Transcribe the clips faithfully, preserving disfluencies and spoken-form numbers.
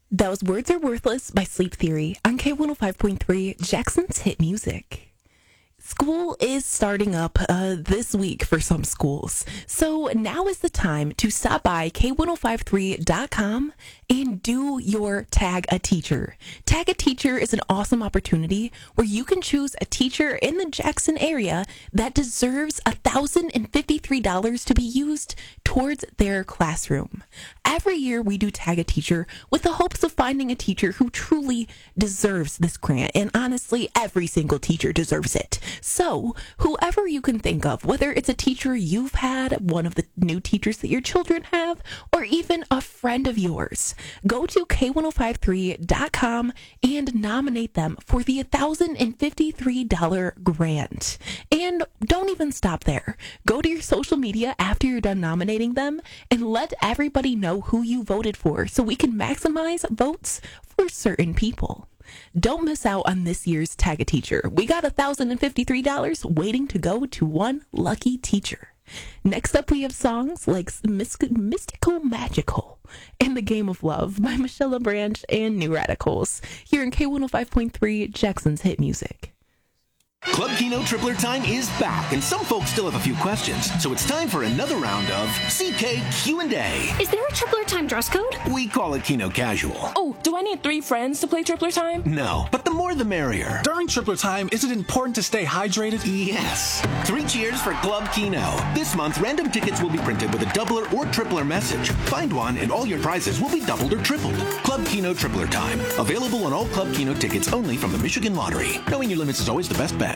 That was Words Are Worthless by Sleep Theory on K one oh five point three, Jackson's Hit Music. School is starting up uh, this week for some schools, so now is the time to stop by K one oh five three dot com and do your Tag a Teacher. Tag a Teacher is an awesome opportunity where you can choose a teacher in the Jackson area that deserves one thousand fifty-three dollars to be used towards their classroom. Every year we do Tag a Teacher with the hopes of finding a teacher who truly deserves this grant, and honestly, every single teacher deserves it. So, whoever you can think of, whether it's a teacher you've had, one of the new teachers that your children have, or even a friend of yours, go to K one oh five three dot com and nominate them for the one thousand fifty-three dollars grant. And don't even stop there. Go to your social media after you're done nominating them and let everybody know who you voted for so we can maximize votes for certain people. Don't miss out on this year's Tag a Teacher. We got one thousand fifty-three dollars waiting to go to one lucky teacher. Next up, we have songs like Mystical Magical and The Game of Love by Michelle LeBranch and New Radicals here in K one oh five point three, Jackson's Hit Music. Club Keno Tripler Time is back, and some folks still have a few questions, so it's time for another round of C K Q and A. Is there a Tripler Time dress code? We call it Keno Casual. Oh, do I need three friends to play Tripler Time? No, but the more the merrier. During Tripler Time, is it important to stay hydrated? Yes. Three cheers for Club Keno. This month, random tickets will be printed with a doubler or tripler message. Find one, and all your prizes will be doubled or tripled. Club Keno Tripler Time. Available on all Club Keno tickets only from the Michigan Lottery. Knowing your limits is always the best bet.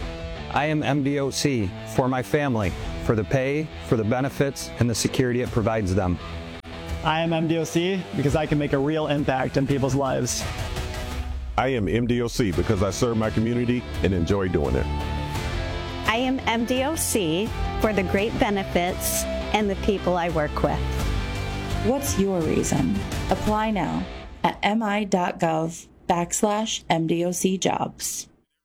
I am M D O C for my family, for the pay, for the benefits, and the security it provides them. I am M D O C because I can make a real impact in people's lives. I am M D O C because I serve my community and enjoy doing it. I am M D O C for the great benefits and the people I work with. What's your reason? Apply now at mi.gov backslash MDOC jobs.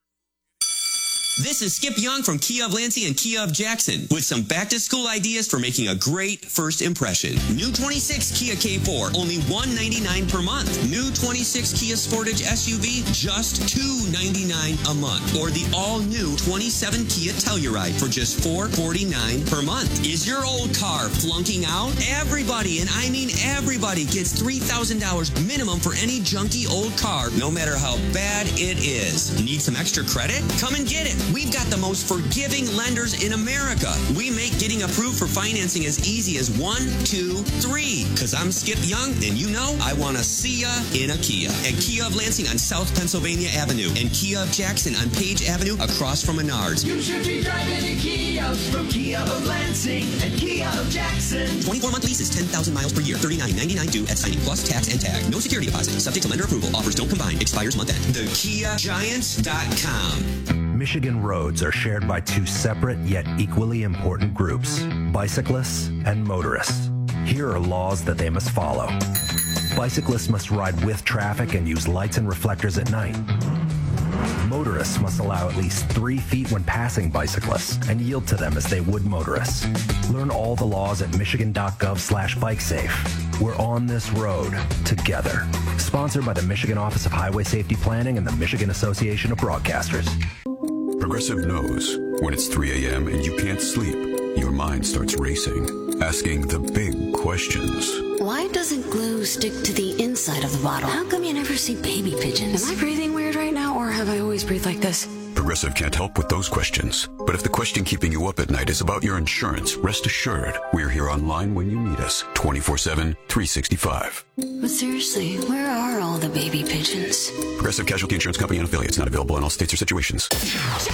This is Skip Young from Kia of Lansing and Kia of Jackson with some back-to-school ideas for making a great first impression. New twenty-six Kia K four, only one hundred ninety-nine dollars per month. New twenty-six Kia Sportage S U V, just two hundred ninety-nine dollars a month. Or the all-new twenty-seven Kia Telluride for just four hundred forty-nine dollars per month. Is your old car flunking out? Everybody, and I mean everybody, gets three thousand dollars minimum for any junky old car, no matter how bad it is. Need some extra credit? Come and get it. We've got the most forgiving lenders in America. We make getting approved for financing as easy as one, two, three. Because I'm Skip Young, and you know I want to see ya in a Kia. At Kia of Lansing on South Pennsylvania Avenue and Kia of Jackson on Page Avenue across from Menards. You should be driving a Kia from Kia of Lansing and Kia of Jackson. twenty-four month leases, ten thousand miles per year, thirty-nine ninety-nine due at signing plus tax and tag. No security deposit. Subject to lender approval. Offers don't combine. Expires month end. The Kia Giants dot com. Michigan roads are shared by two separate yet equally important groups, bicyclists and motorists. Here are laws that they must follow. Bicyclists must ride with traffic and use lights and reflectors at night. Motorists must allow at least three feet when passing bicyclists and yield to them as they would motorists. Learn all the laws at michigan.gov slash bikesafe. We're on this road together. Sponsored by the Michigan Office of Highway Safety Planning and the Michigan Association of Broadcasters. Progressive knows when it's three a.m. and you can't sleep, your mind starts racing, asking the big questions. Why doesn't glue stick to the inside of the bottle? How come you never see baby pigeons? Am I breathing weird right now, or have I always breathed like this? Progressive can't help with those questions. But if the question keeping you up at night is about your insurance, rest assured, we're here online when you need us, twenty-four seven, three sixty-five. But seriously, where are all the baby pigeons? Progressive Casualty Insurance Company and affiliates, not available in all states or situations.